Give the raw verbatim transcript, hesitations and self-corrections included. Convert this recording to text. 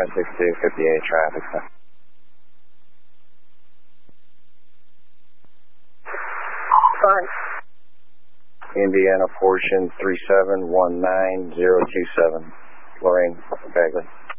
five six two, fifty-eight traffic. Fine. Indiana portion three seven one nine zero two seven. Lorraine Bagley.